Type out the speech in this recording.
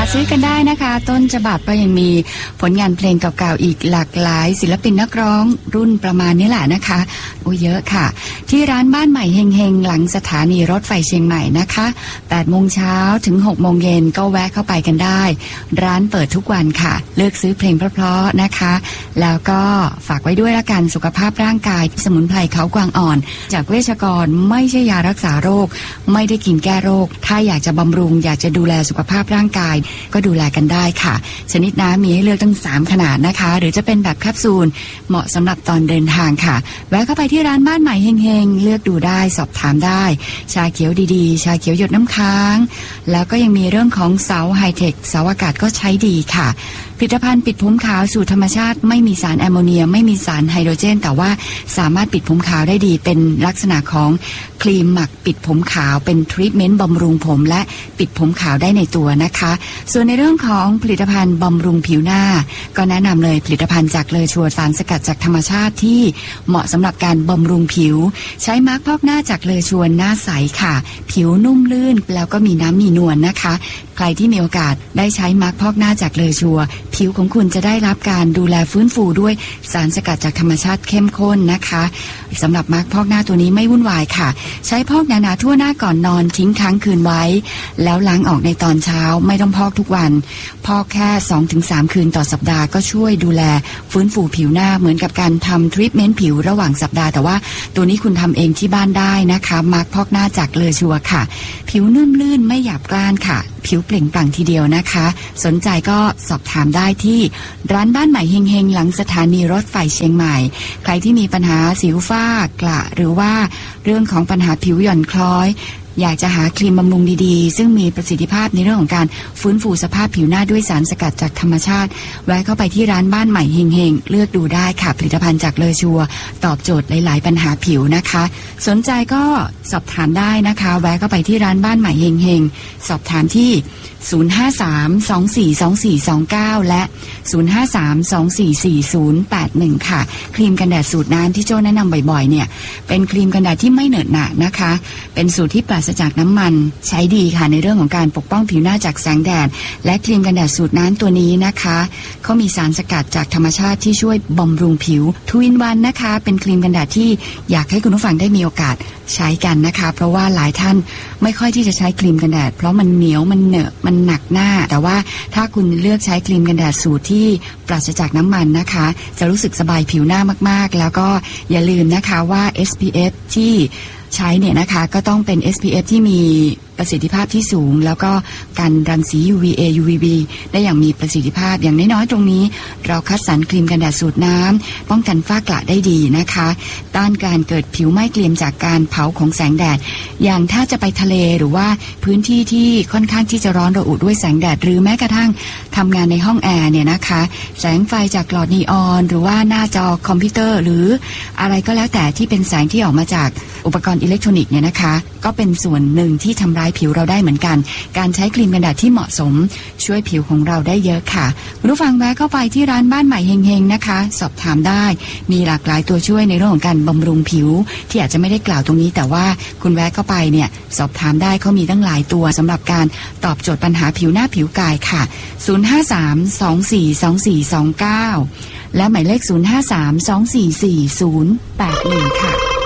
ซื้อกันได้นะคะต้นฉบับก็ยังมีผลงานเพลงเก่าๆอีกหลากหลายศิลปินนักร้องรุ่นประมาณนี้แหละนะคะเยอะค่ะที่ร้านบ้านใหม่เฮงๆหลังสถานีรถไฟเชียงใหม่นะคะ8 โมงเช้าถึง 6 โมงเย็นก็แวะเข้าไปกันได้ร้านเปิดทุกวันค่ะเลือกซื้อเพลงเพราะๆนะคะแล้วก็ฝากไว้ด้วยละกันสุขภาพร่างกายสมุนไพรเขากวางอ่อนจากเวชกรไม่ใช่ยารักษาโรคไม่ได้กินแก้โรคถ้าอยากจะบำรุงอยากจะดูแลสุขภาพร่างกายก็ดูแลกันได้ค่ะชนิดน้ำมีให้เลือกตั้ง3ขนาดนะคะหรือจะเป็นแบบแคปซูลเหมาะสำหรับตอนเดินทางค่ะแวะเข้าไปที่ร้านบ้านใหม่เฮงๆเลือกดูได้สอบถามได้ชาเขียวดีๆชาเขียวหยดน้ำค้างแล้วก็ยังมีเรื่องของเสาไฮเทคเสาอากาศก็ใช้ดีค่ะผลิตภัณฑ์ปิดผมขาวสูตรธรรมชาติไม่มีสารแอมโมเนียไม่มีสารไฮโดรเจนแต่ว่าสามารถปิดผมขาวได้ดีเป็นลักษณะของครีมหมักปิดผมขาวเป็นทรีทเมนต์บำรุงผมและปิดผมขาวได้ในตัวนะคะส่วนในเรื่องของผลิตภัณฑ์บำรุงผิวหน้าก็แนะนำเลยผลิตภัณฑ์จากเลอชัวร์สารสกัดจากธรรมชาติที่เหมาะสำหรับการบำรุงผิวใช้มาร์คพอกหน้าจากเลอชัวร์หน้าใสค่ะผิวนุ่มลื่นแล้วก็มีน้ำมีนวลนะคะใครที่มีโอกาสได้ใช้มาร์คพอกหน้าจากเลอชัวร์ผิวของคุณจะได้รับการดูแลฟื้นฟูด้วยสารสกัดจากธรรมชาติเข้มข้นนะคะสำหรับมาร์คพอกหน้าตัวนี้ไม่วุ่นวายค่ะใช้พอกหนาๆทั่วหน้าก่อนนอนทิ้งค้างคืนไว้แล้วล้างออกในตอนเช้าไม่ต้องพอกทุกวันพอกแค่ 2-3 คืนต่อสัปดาห์ก็ช่วยดูแลฟื้นฟูผิวหน้าเหมือนกับการทำทรีทเมนต์ผิวระหว่างสัปดาห์แต่ว่าตัวนี้คุณทำเองที่บ้านได้นะคะมาร์คพอกหน้าจากเลอชัวร์ค่ะผิวนุ่มลื่นไม่หยาบกร้านค่ะผิวเปล่งปลั่งทีเดียวนะคะสนใจก็สอบถามได้ที่ร้านบ้านใหม่เฮงๆหลังสถานีรถไฟเชียงใหม่ใครที่มีปัญหาสิวฝ้ากระหรือว่าเรื่องของปัญหาผิวหย่อนคล้อยอยากจะหาครีมบำรุงดีๆซึ่งมีประสิทธิภาพในเรื่องของการฟื้นฟูสภาพผิวหน้าด้วยสารสกัดจากธรรมชาติแวะเข้าไปที่ร้านบ้านใหม่เฮงๆเลือกดูได้ค่ะผลิตภัณฑ์จากเลอชัวร์ตอบโจทย์หลายๆปัญหาผิวนะคะสนใจก็สอบถามได้นะคะแวะเข้าไปที่ร้านบ้านใหม่เฮงๆสอบถามที่053-242429 และ 053-244081 ค่ะครีมกันแดดสูตรน้ำที่โจ้แนะนำบ่อยๆเนี่ยเป็นครีมกันแดดที่ไม่เหนอะหนะนะคะเป็นสูตรที่ปราศจากน้ำมันใช้ดีค่ะในเรื่องของการปกป้องผิวหน้าจากแสงแดดและครีมกันแดดสูตรน้ำตัวนี้นะคะเขามีสารสกัดจากธรรมชาติที่ช่วยบำรุงผิวทูอินวันนะคะเป็นครีมกันแดดที่อยากให้คุณผู้ฟังได้มีโอกาสใช้กันนะคะเพราะว่าหลายท่านไม่ค่อยที่จะใช้ครีมกันแดดเพราะมันเหนียวมันเหนอะมันหนักหน้าแต่ว่าถ้าคุณเลือกใช้ครีมกันแดดสูตรที่ปราศจากน้ำมันนะคะจะรู้สึกสบายผิวหน้ามากๆแล้วก็อย่าลืมนะคะว่า SPF ที่ใช้เนี่ยนะคะก็ต้องเป็น SPF ที่มีประสิทธิภาพที่สูงแล้วก็การรังสี UVA UVB ได้อย่างมีประสิทธิภาพอย่างน้อยๆตรงนี้เราคัดสรรครีมกันแดดสูตรน้ำป้องกันฝ้ากระได้ดีนะคะต้านการเกิดผิวไหม้เกรียมจากการเผาของแสงแดดอย่างถ้าจะไปทะเลหรือว่าพื้นที่ที่ค่อนข้างที่จะร้อนระอุด้วยแสงแดดหรือแม้กระทั่งทำงานในห้องแอร์เนี่ยนะคะแสงไฟจากหลอดนีออนหรือว่าหน้าจอคอมพิวเตอร์หรืออะไรก็แล้วแต่ที่เป็นแสงที่ออกมาจากอุปกรณ์อิเล็กทรอนิกส์เนี่ยนะคะก็เป็นส่วนหนึ่งที่ทำร้ายผิวเราได้เหมือนกันการใช้ครีมกันแดดที่เหมาะสมช่วยผิวของเราได้เยอะค่ะคุณผู้ฟังแวะเข้าไปที่ร้านบ้านใหม่เฮงๆนะคะสอบถามได้มีหลากหลายตัวช่วยในเรื่องของการบำรุงผิวที่อาจจะไม่ได้กล่าวตรงนี้แต่ว่าคุณแวะเข้าไปเนี่ยสอบถามได้เขามีตั้งหลายตัวสำหรับการตอบโจทย์ปัญหาผิวหน้าผิวกายค่ะ053-242429และหมายเลข053-244-081ค่ะ